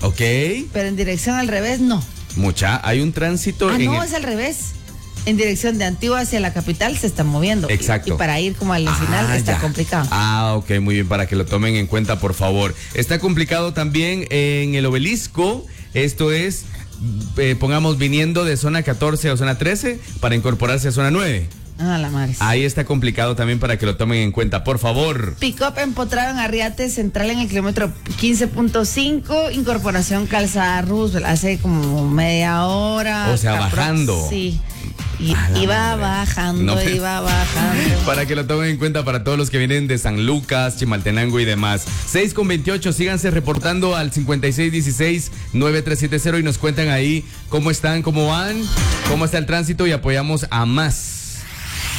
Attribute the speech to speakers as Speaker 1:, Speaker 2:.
Speaker 1: Ok.
Speaker 2: Pero en dirección al revés, no.
Speaker 1: Hay un tránsito
Speaker 2: Es al revés. En dirección de Antigua hacia la capital se está moviendo.
Speaker 1: Exacto.
Speaker 2: Y para ir como al final está complicado.
Speaker 1: Ok, muy bien, para que lo tomen en cuenta, por favor. Está complicado también en el Obelisco. Esto es, pongamos, viniendo de zona 14 o zona 13 para incorporarse a zona 9.
Speaker 2: La madre.
Speaker 1: Ahí está complicado también para que lo tomen en cuenta, por favor.
Speaker 2: Pick-up empotrado en Arriate Central en el kilómetro 15.5, incorporación Calzada Roosevelt, hace como media hora.
Speaker 1: O sea, bajando.
Speaker 2: Sí. Iba bajando.
Speaker 1: Para que lo tomen en cuenta para todos los que vienen de San Lucas, Chimaltenango y demás. 6:28, síganse reportando al 5616-9370 y nos cuentan ahí cómo están, cómo van, cómo está el tránsito y apoyamos a más.